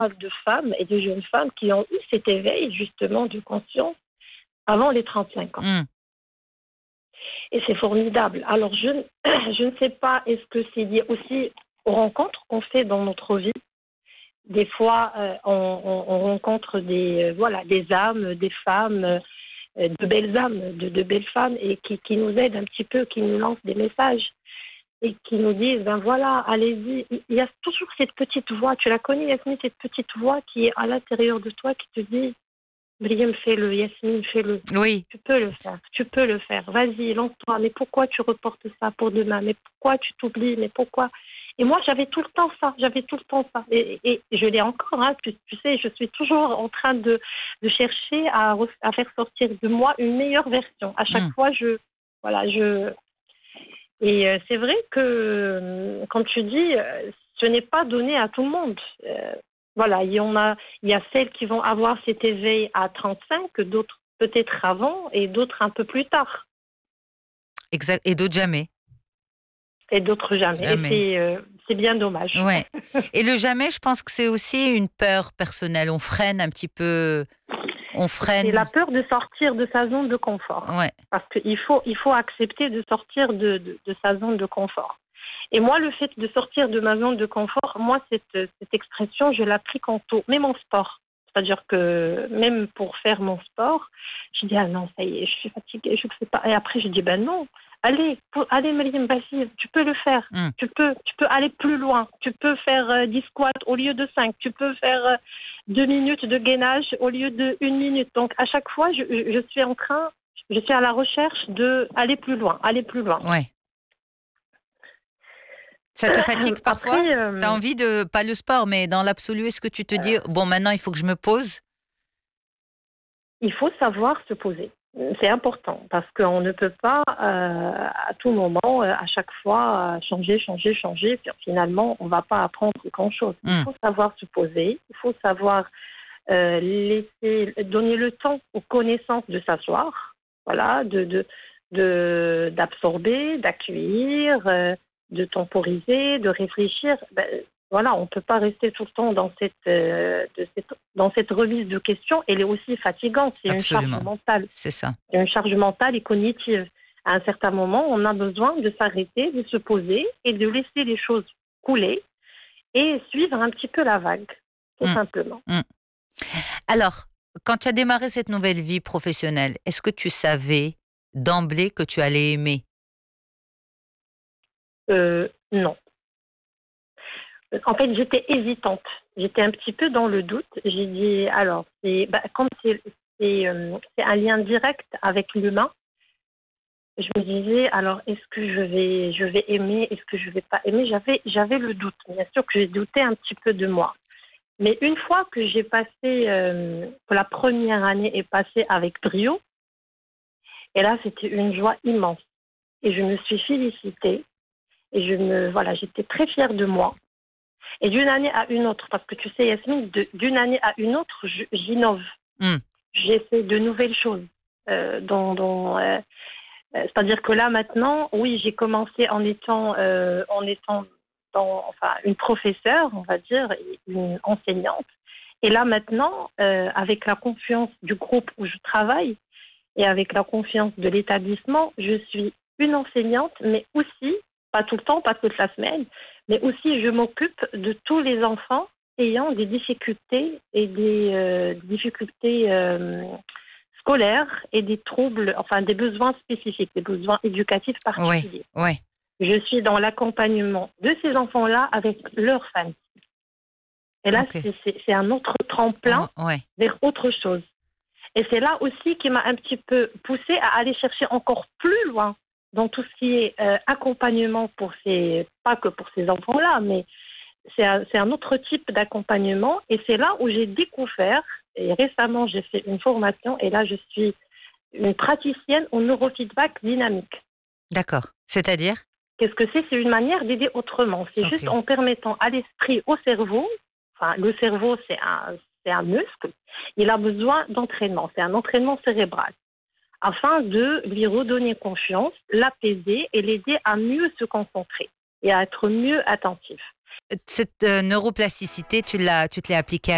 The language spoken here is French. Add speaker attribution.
Speaker 1: de femmes et de jeunes femmes qui ont eu cet éveil justement de conscience avant les 35 ans.
Speaker 2: Mm.
Speaker 1: Et c'est formidable. Alors, je ne sais pas, est-ce que c'est lié aussi aux rencontres qu'on fait dans notre vie. Des fois, on rencontre des âmes, des femmes, de belles âmes, de belles femmes, et qui nous aident un petit peu, qui nous lancent des messages et qui nous disent, ben voilà, allez-y. Il y a toujours cette petite voix, tu la connais, Yasmine, cette petite voix qui est à l'intérieur de toi, qui te dit, Briam, fais-le, Yasmine, fais-le.
Speaker 2: Oui.
Speaker 1: Tu peux le faire. Vas-y, lance-toi. Mais pourquoi tu reportes ça pour demain? Mais pourquoi tu t'oublies? Mais pourquoi? Et moi, j'avais tout le temps ça. Et je l'ai encore. Hein. Tu sais, je suis toujours en train de chercher à faire sortir de moi une meilleure version. À chaque fois, Et c'est vrai que, comme tu dis, ce n'est pas donné à tout le monde. Il y a celles qui vont avoir cet éveil à 35, d'autres peut-être avant et d'autres un peu plus tard.
Speaker 2: Exact. Et d'autres jamais.
Speaker 1: Et d'autres jamais. Et c'est bien dommage.
Speaker 2: Ouais. Et le jamais, je pense que c'est aussi une peur personnelle. On freine un petit peu.
Speaker 1: C'est la peur de sortir de sa zone de confort.
Speaker 2: Ouais.
Speaker 1: Parce qu'il faut accepter de sortir de sa zone de confort. Et moi, le fait de sortir de ma zone de confort, moi, cette expression, je l'applique en tout, même en sport. C'est-à-dire que même pour faire mon sport, je dis, ah non, ça y est, je suis fatiguée, je ne sais pas. Et après, je dis, ben non, allez, Mariam, vas-y, tu peux le faire. Tu peux aller plus loin. Tu peux faire 10 squats au lieu de 5. Tu peux faire 2 minutes de gainage au lieu de 1 minute. Donc, à chaque fois, je suis à la recherche d'aller plus loin,
Speaker 2: Ouais. Ça te fatigue parfois?
Speaker 1: Après,
Speaker 2: tu as envie de, pas le sport, mais dans l'absolu, est-ce que tu te dis, bon, maintenant, il faut que je me pose?
Speaker 1: Il faut savoir se poser. C'est important parce qu'on ne peut pas à tout moment, à chaque fois, changer. Puis finalement, on ne va pas apprendre grand-chose. Il faut savoir se poser. Il faut savoir donner le temps aux connaissances de s'asseoir, voilà, d'absorber, d'accueillir, de temporiser, de réfléchir. Voilà, on ne peut pas rester tout le temps dans cette remise de questions. Elle est aussi fatigante. C'est
Speaker 2: Absolument.
Speaker 1: une charge mentale.
Speaker 2: C'est ça.
Speaker 1: C'est une charge mentale et cognitive. À un certain moment, on a besoin de s'arrêter, de se poser et de laisser les choses couler et suivre un petit peu la vague, tout simplement.
Speaker 2: Alors, quand tu as démarré cette nouvelle vie professionnelle, est-ce que tu savais d'emblée que tu allais aimer?
Speaker 1: Non. En fait, j'étais hésitante. J'étais un petit peu dans le doute. J'ai dit, alors, comme c'est un lien direct avec l'humain, je me disais, alors, est-ce que je vais aimer, est-ce que je ne vais pas aimer? J'avais le doute. Bien sûr que j'ai douté un petit peu de moi. Mais une fois que j'ai passé, que la première année est passée avec brio, et là, c'était une joie immense. Et je me suis félicitée. Et j'étais très fière de moi. Et d'une année à une autre, parce que tu sais, Yasmine, d'une année à une autre, j'innove. J'essaie de nouvelles choses. C'est-à-dire que là, maintenant, oui, j'ai commencé en étant une professeure, on va dire, une enseignante. Et là, maintenant, avec la confiance du groupe où je travaille et avec la confiance de l'établissement, je suis une enseignante, mais aussi, pas tout le temps, pas toute la semaine, mais aussi je m'occupe de tous les enfants ayant des difficultés et des difficultés scolaires et des troubles, enfin des besoins spécifiques, des besoins éducatifs particuliers.
Speaker 2: Ouais.
Speaker 1: Je suis dans l'accompagnement de ces enfants-là avec leurs familles. Et là, c'est un autre tremplin vers autre chose. Et c'est là aussi qui m'a un petit peu poussée à aller chercher encore plus loin dans tout ce qui est accompagnement pas que pour ces enfants-là, mais c'est un autre type d'accompagnement. Et c'est là où j'ai découvert, et récemment j'ai fait une formation, et là je suis une praticienne au neurofeedback dynamique.
Speaker 2: D'accord. C'est-à-dire?
Speaker 1: Qu'est-ce que c'est? C'est une manière d'aider autrement. C'est juste en permettant à l'esprit, au cerveau, enfin le cerveau c'est un muscle, il a besoin d'entraînement, c'est un entraînement cérébral, afin de lui redonner confiance, l'apaiser et l'aider à mieux se concentrer et à être mieux attentif.
Speaker 2: Cette neuroplasticité, tu te l'es appliquée